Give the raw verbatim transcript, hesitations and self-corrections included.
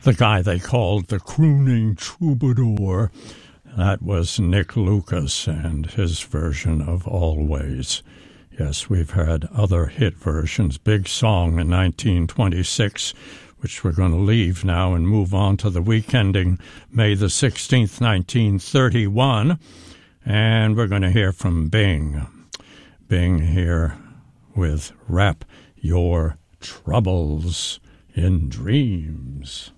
the guy they called the crooning troubadour. That was Nick Lucas and his version of Always. Yes, we've had other hit versions. Big Song in nineteen twenty-six, which we're going to leave now and move on to the week ending May the sixteenth, nineteen thirty-one. And we're going to hear from Bing. Bing here with Wrap Your Troubles in Dreams.